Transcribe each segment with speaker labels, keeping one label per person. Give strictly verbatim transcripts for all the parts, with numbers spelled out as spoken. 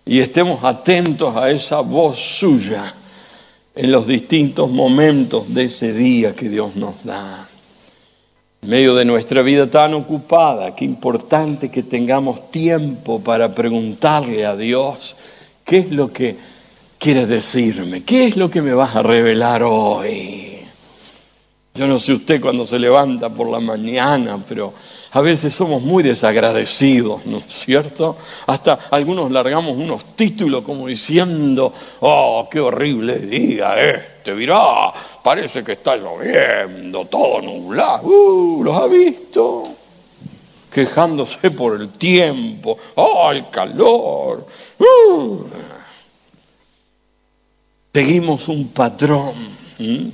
Speaker 1: y estemos atentos a esa voz suya en los distintos momentos de ese día que Dios nos da. En medio de nuestra vida tan ocupada, qué importante que tengamos tiempo para preguntarle a Dios, ¿qué es lo que quieres decirme? ¿Qué es lo que me vas a revelar hoy? Yo no sé usted cuando se levanta por la mañana, pero a veces somos muy desagradecidos, ¿no es cierto? Hasta algunos largamos unos títulos como diciendo, oh, qué horrible día este, mirá, parece que está lloviendo, todo nublado, uh, ¿los ha visto? Quejándose por el tiempo, oh, el calor, uh. Seguimos un patrón, ¿Mm?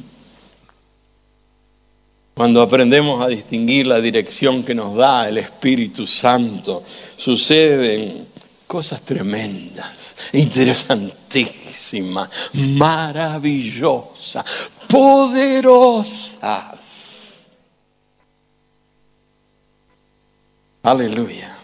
Speaker 1: Cuando aprendemos a distinguir la dirección que nos da el Espíritu Santo, suceden cosas tremendas, interesantísimas, maravillosas, poderosas. Aleluya.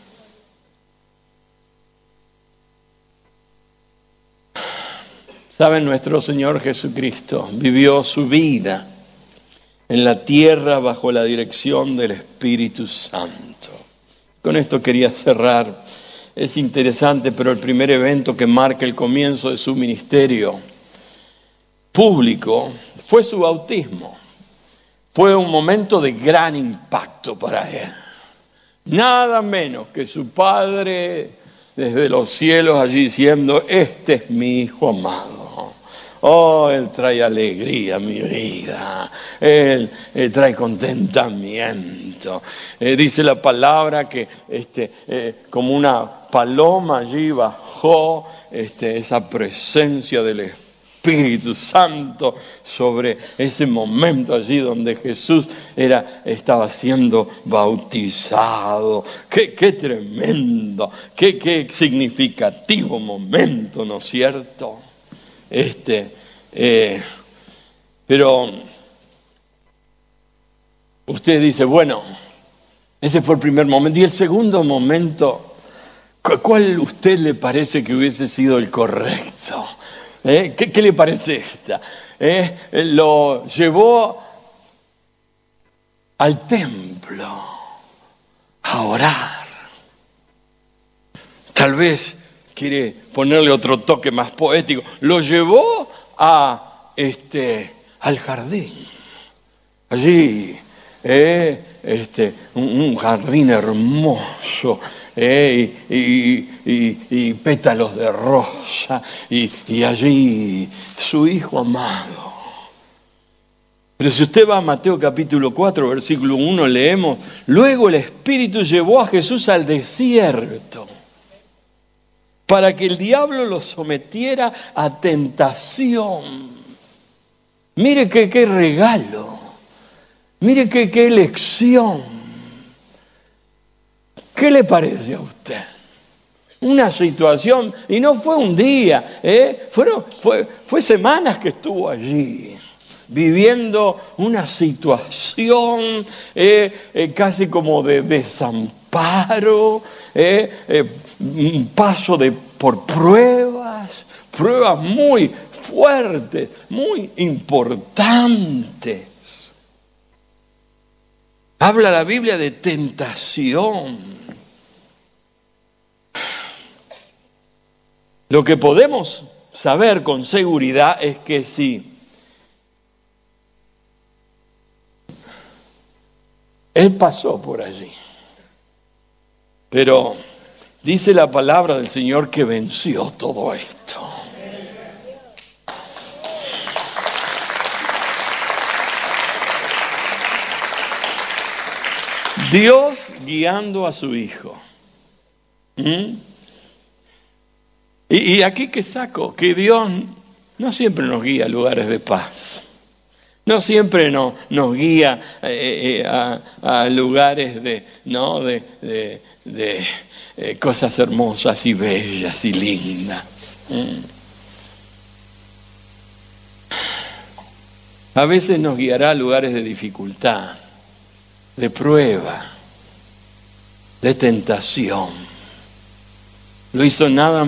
Speaker 1: Saben, nuestro Señor Jesucristo vivió su vida en la tierra bajo la dirección del Espíritu Santo. Con esto quería cerrar. Es interesante, pero el primer evento que marca el comienzo de su ministerio público fue su bautismo. Fue un momento de gran impacto para él. Nada menos que su Padre desde los cielos allí diciendo, este es mi Hijo amado. Oh, Él trae alegría a mi vida, Él, él trae contentamiento. Eh, dice la palabra que este, eh, como una paloma allí bajó este, esa presencia del Espíritu Santo sobre ese momento allí donde Jesús era, estaba siendo bautizado. Qué, qué tremendo, qué, qué significativo momento, ¿no es cierto? Este, eh, pero usted dice, bueno, ese fue el primer momento. Y el segundo momento, ¿cuál a usted le parece que hubiese sido el correcto? ¿Eh? ¿Qué, ¿Qué le parece esta? ¿Eh? Lo llevó al templo a orar. Tal vez quiere ponerle otro toque más poético, lo llevó a este al jardín. Allí, eh, este, un, un jardín hermoso, eh, y, y, y, y pétalos de rosa, y, y allí su Hijo amado. Pero si usted va a Mateo capítulo cuatro, versículo uno, leemos, luego el Espíritu llevó a Jesús al desierto, para que el diablo lo sometiera a tentación. Mire qué, qué regalo, mire qué, qué elección. ¿Qué le parece a usted? Una situación, y no fue un día, ¿eh? Fueron, fue, fue semanas que estuvo allí, viviendo una situación eh, eh, casi como de desamparo, eh, eh, un paso de, por pruebas, pruebas muy fuertes, muy importantes. Habla la Biblia de tentación. Lo que podemos saber con seguridad es que si Él pasó por allí, pero dice la palabra del Señor que venció todo esto. Dios guiando a su Hijo. ¿Mm? Y, y aquí que saco, que Dios no siempre nos guía a lugares de paz. No siempre no, nos guía eh, eh, a, a lugares de, ¿no? de, de, de eh, cosas hermosas y bellas y lindas. ¿Mm? A veces nos guiará a lugares de dificultad, de prueba, de tentación. Lo hizo nada